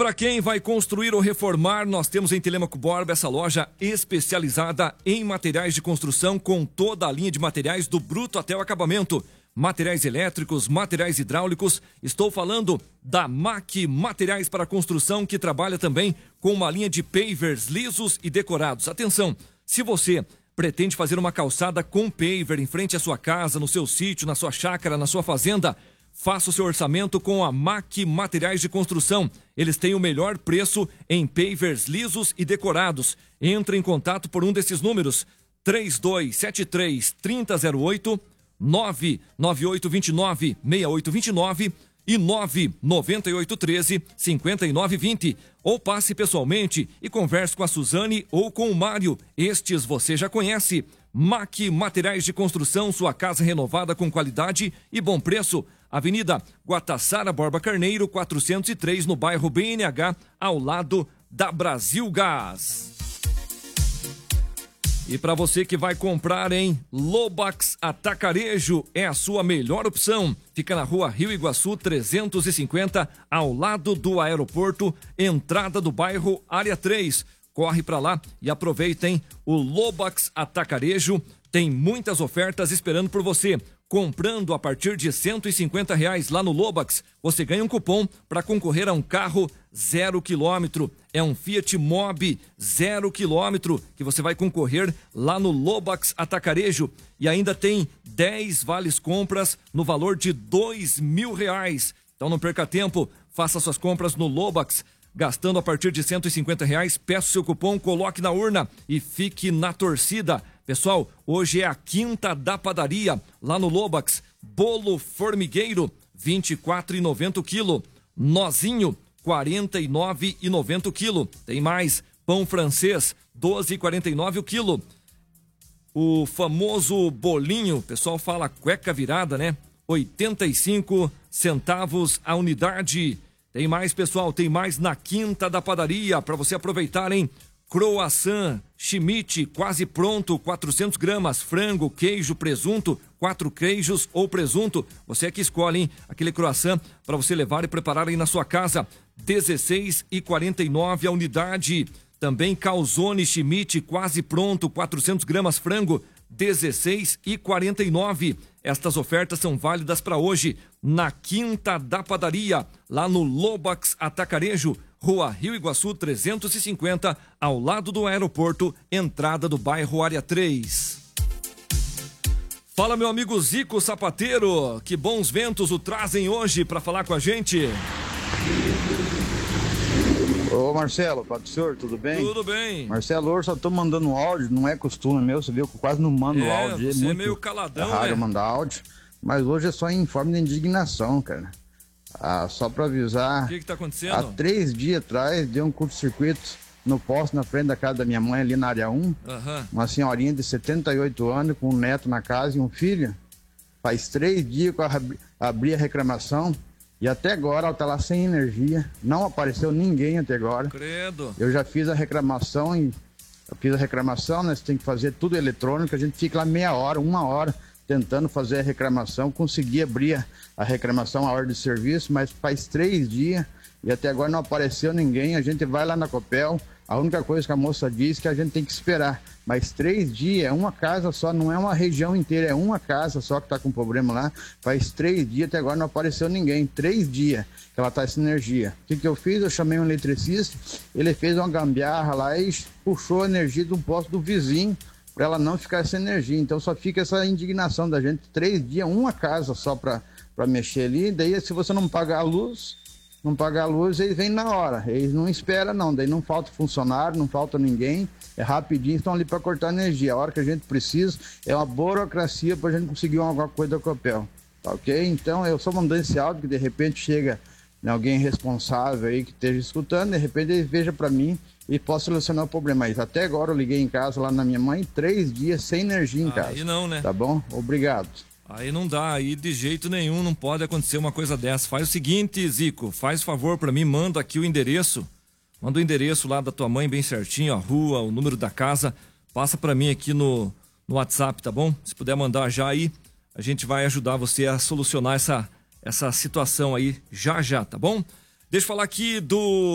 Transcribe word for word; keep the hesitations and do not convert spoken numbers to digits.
Para quem vai construir ou reformar, nós temos em Telêmaco Borba essa loja especializada em materiais de construção com toda a linha de materiais do bruto até o acabamento. Materiais elétricos, materiais hidráulicos. Estou falando da M A C Materiais para Construção, que trabalha também com uma linha de pavers lisos e decorados. Atenção, se você pretende fazer uma calçada com paver em frente à sua casa, no seu sítio, na sua chácara, na sua fazenda, faça o seu orçamento com a M A C Materiais de Construção. Eles têm o melhor preço em pavers lisos e decorados. Entre em contato por um desses números: três dois sete três, três zero zero oito, nove nove oito dois nove, seis oito dois nove e nove nove oito um três, cinco nove dois zero. Ou passe pessoalmente e converse com a Suzane ou com o Mário. Estes você já conhece. M A C Materiais de Construção, sua casa renovada com qualidade e bom preço. Avenida Guataçara Borba Carneiro, quatrocentos e três, no bairro B N H, ao lado da Brasil Gás. E para você que vai comprar em Lobax Atacarejo, é a sua melhor opção. Fica na rua Rio Iguaçu trezentos e cinquenta, ao lado do aeroporto, entrada do bairro Área três. Corre para lá e aproveitem o Lobax Atacarejo. Tem muitas ofertas esperando por você. Comprando a partir de cento e cinquenta reais lá no Lobax, você ganha um cupom para concorrer a um carro zero quilômetro. É um Fiat Mobi zero quilômetro que você vai concorrer lá no Lobax Atacarejo. E ainda tem dez vales compras no valor de dois mil reais. Então não perca tempo, faça suas compras no Lobax. Gastando a partir de cento e cinquenta reais, peça o seu cupom, coloque na urna e fique na torcida. Pessoal, hoje é a quinta da padaria, lá no Lobax. Bolo formigueiro, vinte e quatro reais e noventa centavos o quilo. Nozinho, quarenta e nove reais e noventa centavos o quilo. Tem mais, pão francês, doze reais e quarenta e nove centavos o quilo. O famoso bolinho, o pessoal fala cueca virada, né? oitenta e cinco centavos a unidade. Tem mais, pessoal, tem mais na quinta da padaria para você aproveitar, hein? Croissant Schmidt, quase pronto, quatrocentos gramas, frango, queijo, presunto, quatro queijos ou presunto. Você é que escolhe, hein? Aquele croissant para você levar e preparar aí na sua casa. dezesseis reais e quarenta e nove centavos a unidade. Também calzone Schmidt, quase pronto, quatrocentos gramas, frango, dezesseis reais e quarenta e nove centavos. Estas ofertas são válidas para hoje, na quinta da padaria, lá no Lobax Atacarejo, Rua Rio Iguaçu trezentos e cinquenta, ao lado do aeroporto, entrada do bairro Área três. Fala, meu amigo Zico Sapateiro, que bons ventos o trazem hoje para falar com a gente. Ô Marcelo, Padre Senhor, tudo bem? Tudo bem. Marcelo, hoje só tô mandando um áudio, não é costume meu, você viu que eu quase não mando é, áudio. Você é, é meio caladão, é raro né? eu mandar áudio, mas hoje é só em forma de indignação, cara. Ah, só pra avisar. O que que tá acontecendo? Há três dias atrás deu um curto-circuito no poste na frente da casa da minha mãe, ali na área um. Uhum. Uma senhorinha de setenta e oito anos, com um neto na casa e um filho. Faz três dias que eu abri, abri a reclamação. E até agora ela tá lá sem energia, não apareceu ninguém até agora. Credo. Eu já fiz a reclamação e eu fiz a reclamação, né? Você tem que fazer tudo eletrônico, a gente fica lá meia hora, uma hora tentando fazer a reclamação, consegui abrir a reclamação, a ordem de serviço, mas faz três dias e até agora não apareceu ninguém. A gente vai lá na Copel, a única coisa que a moça diz é que a gente tem que esperar, mas três dias, é uma casa só, não é uma região inteira, é uma casa só que tá com problema lá. Faz três dias, até agora não apareceu ninguém, três dias que ela tá sem energia. O que que eu fiz? Eu chamei um eletricista, ele fez uma gambiarra lá e puxou a energia de um posto do vizinho para ela não ficar sem energia. Então só fica essa indignação da gente, três dias, uma casa só para para mexer ali. Daí se você não pagar a luz, não pagar a luz, eles vêm na hora, eles não esperam não, daí não falta funcionário, não falta ninguém, é rapidinho, estão ali para cortar energia. A hora que a gente precisa é uma burocracia para a gente conseguir alguma coisa da Copel, tá ok? Então eu só mandando esse áudio que de repente chega, né, alguém responsável aí que esteja escutando, de repente ele veja para mim e possa solucionar o problema. Mas até agora eu liguei em casa lá na minha mãe, três dias sem energia em aí casa. Aí não, né? Tá bom? Obrigado. Aí não dá, aí de jeito nenhum não pode acontecer uma coisa dessa. Faz o seguinte, Zico, faz favor pra mim, manda aqui o endereço, manda o endereço lá da tua mãe bem certinho, a rua, o número da casa, passa pra mim aqui no, no WhatsApp, tá bom? Se puder mandar já aí, a gente vai ajudar você a solucionar essa, essa situação aí já já, tá bom? Deixa eu falar aqui do